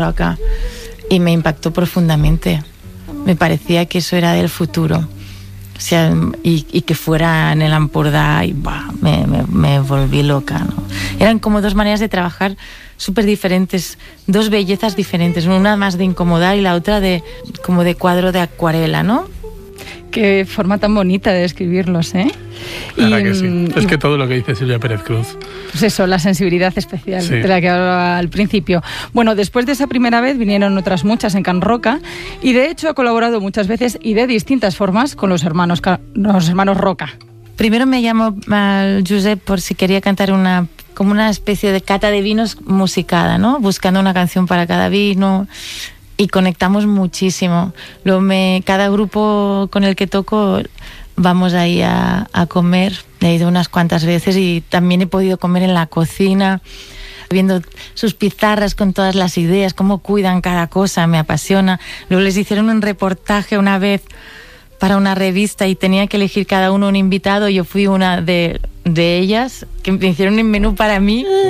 Roca y me impactó profundamente. Me parecía que eso era del futuro. O sea, y que fuera en el Ampurdá y me volví loca, ¿no? Eran como dos maneras de trabajar súper diferentes, dos bellezas diferentes, una más de incomodar y la otra como de cuadro de acuarela, ¿no? Qué forma tan bonita de describirlos, ¿eh? Que sí. Es que todo lo que dice Silvia Pérez Cruz. Pues eso, la sensibilidad especial, sí, de la que hablaba al principio. Bueno, después de esa primera vez vinieron otras muchas en Can Roca y de hecho ha colaborado muchas veces y de distintas formas con los hermanos Roca. Primero me llamó al Josep por si quería cantar como una especie de cata de vinos musicada, ¿no? Buscando una canción para cada vino. Y conectamos muchísimo. Cada grupo con el que toco vamos ahí a comer. He ido unas cuantas veces y también he podido comer en la cocina, viendo sus pizarras con todas las ideas, cómo cuidan cada cosa, me apasiona. Luego les hicieron un reportaje una vez para una revista y tenía que elegir cada uno un invitado. Yo fui una de ellas, que me hicieron un menú para mí.